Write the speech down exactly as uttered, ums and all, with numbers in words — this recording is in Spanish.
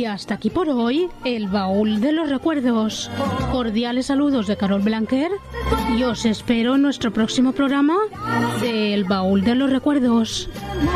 hasta aquí por hoy el baúl de los recuerdos. Cordiales saludos de Carol Blanquer y os espero en nuestro próximo programa del baúl de los recuerdos.